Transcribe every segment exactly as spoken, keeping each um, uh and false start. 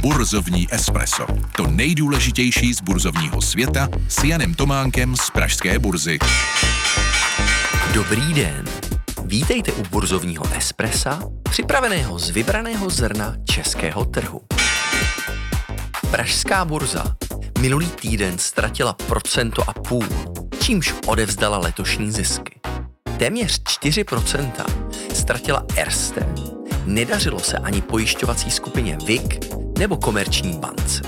Burzovní espresso. To nejdůležitější z burzovního světa s Janem Tománkem z Pražské burzy. Dobrý den. Vítejte u burzovního espressa, připraveného z vybraného zrna českého trhu. Pražská burza minulý týden ztratila procento a půl, čímž odevzdala letošní zisky. Téměř čtyři procenta ztratila Erste, nedařilo se ani pojišťovací skupině V I K nebo Komerční bance.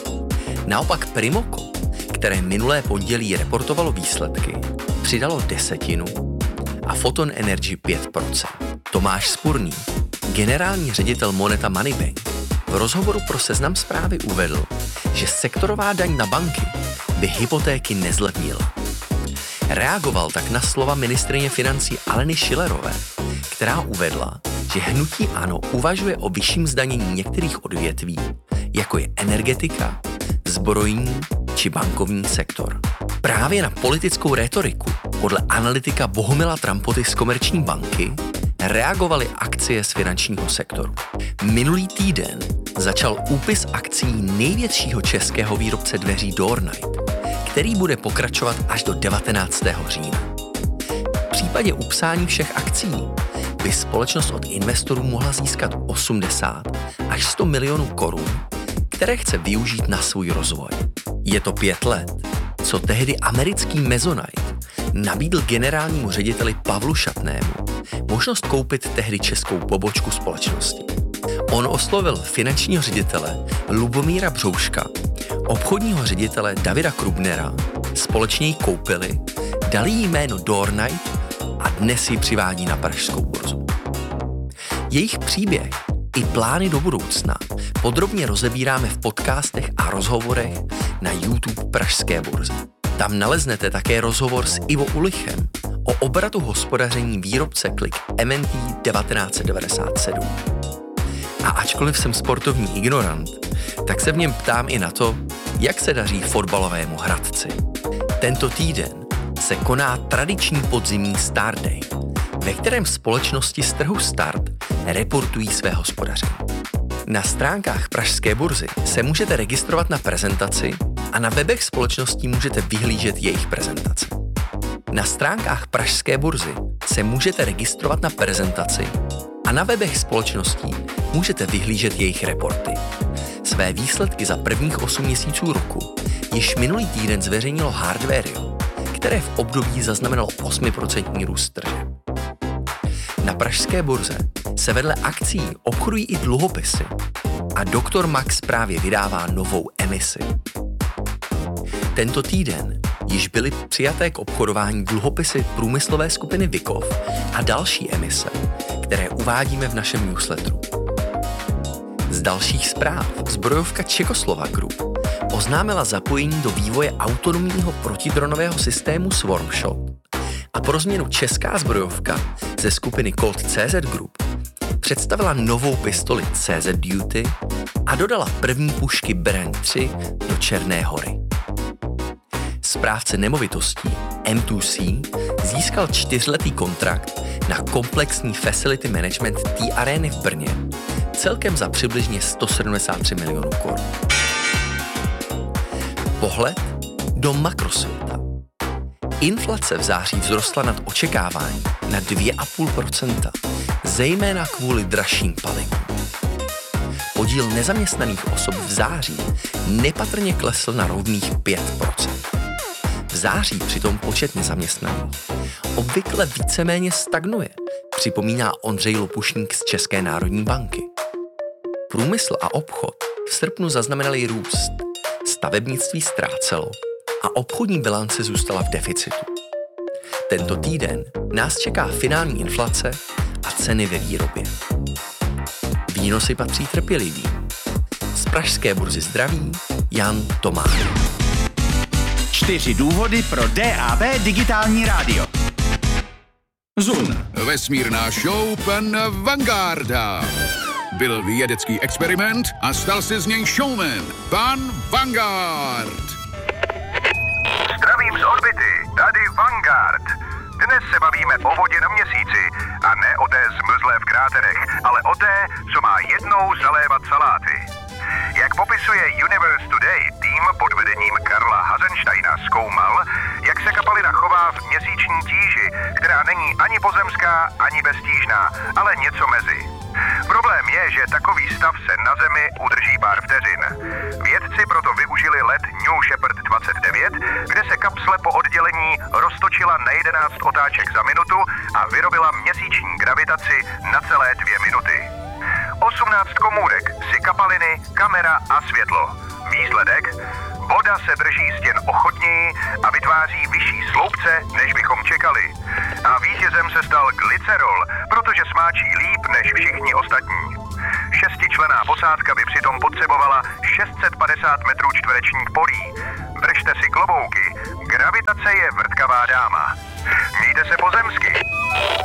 Naopak Primoko, které minulé pondělí reportovalo výsledky, přidalo desetinu a Photon Energy pět procent. Tomáš Spurný, generální ředitel Moneta Money Bank, v rozhovoru pro Seznam Zprávy uvedl, že sektorová daň na banky by hypotéky nezlevnila. Reagoval tak na slova ministryně financí Aleny Schillerové, která uvedla, že hnutí ANO uvažuje o vyšším zdanění některých odvětví, jako je energetika, zbrojní či bankovní sektor. Právě na politickou rétoriku podle analytika Bohumila Trampoty z Komerční banky reagovaly akcie z finančního sektoru. Minulý týden začal úpis akcií největšího českého výrobce dveří Doornight, který bude pokračovat až do devatenáctého října. V případě upsání všech akcií by společnost od investorů mohla získat osmdesát až sto milionů korun, které chce využít na svůj rozvoj. Je to pět let, co tehdy americký Mezonite nabídl generálnímu řediteli Pavlu Šatnému možnost koupit tehdy českou pobočku společnosti. On oslovil finančního ředitele Lubomíra Břouška, obchodního ředitele Davida Krubnera, společně ji koupili, dali jí jméno Doornight a dnes ji přivádí na pražskou burzu. Jejich příběh i plány do budoucna podrobně rozebíráme v podcastech a rozhovorech na YouTube Pražské burzy. Tam naleznete také rozhovor s Ivo Ulichem o obratu hospodaření výrobce Klik M N T devatenáct set devadesát sedm. A ačkoliv jsem sportovní ignorant, tak se v něm ptám i na to, jak se daří fotbalovému Hradci. Tento týden se koná tradiční podzimní Start Day, ve kterém společnosti z trhu Start reportují své hospodaření. Na stránkách Pražské burzy se můžete registrovat na prezentaci a na webech společností můžete vyhlížet jejich prezentace. Na stránkách Pražské burzy se můžete registrovat na prezentaci a na webech společností můžete vyhlížet jejich reporty. Své výsledky za prvních osm měsíců roku již minulý týden zveřejnilo Hardwario, které v období zaznamenalo osm procent růst tržeb. Na Pražské burze se vedle akcií obchodují i dluhopisy a doktor Max právě vydává novou emisi. Tento týden již byly přijaté k obchodování dluhopisy průmyslové skupiny Vikov a další emise, které uvádíme v našem newsletteru. Z dalších zpráv zbrojovka Čekoslova Group oznámila zapojení do vývoje autonomního protidronového systému Swarmshot a pro změnu česká zbrojovka ze skupiny Colt C Z Group představila novou pistoli C Z Duty a dodala první pušky Brand tři do Černé Hory. Správce nemovitostí M dva C získal čtyřletý kontrakt na komplexní facility management té arény v Brně celkem za přibližně sto sedmdesát tři milionů korun. Pohled do makrosvěta. Inflace v září vzrostla nad očekávání na dvě celá pět procenta, zejména kvůli dražším palivům. Podíl nezaměstnaných osob v září nepatrně klesl na rovných pět procent. V září přitom počet nezaměstnaných obvykle víceméně stagnuje, připomíná Ondřej Lopušník z České národní banky. Průmysl a obchod v srpnu zaznamenali růst, stavebnictví ztrácelo a obchodní bilance zůstala v deficitu. Tento týden nás čeká finální inflace a ceny ve výrobě. Výnosy patří trpělivým. Z Pražské burzy zdraví Jan Tomák. Čtyři důvody pro D A B digitální rádio. Zun. Vesmírná show pana Vanguarda. Byl vědecký experiment a stal se z něj showman, pan Vanguard. Zdravím z orbity, tady Vanguard. Dnes se bavíme o vodě na měsíci a ne o té zmrzlé v kráterech, ale o té, co má jednou zalévat saláty. Jak Popisuje Universe Today, tým pod vedením Karla Hasensteina zkoumal, jak se kapalina chová v měsíční tíži, která není ani pozemská, ani beztížná, ale něco mezi. Problém je, že takový stav se na Zemi udrží pár vteřin. Vědci proto využili let New Shepard dvacet devět, kde se kapsle po oddělení roztočila na jedenáct otáček za minutu a vyrobila měsíční gravitaci na celé dvě minuty. osmnáct komůrek si kapaliny, kamera a světlo. Výsledek? Voda se drží stěn ochotněji a vytváří vyšší sloupce, než bychom čekali. A vítězem se stal glycerol, protože smáčí líp než všichni ostatní. Šestičlenná posádka by přitom potřebovala šest set padesát metrů čtverečních polí. Držte si klobouky, gravitace je vrtkavá dáma. Mějte se pozemsky.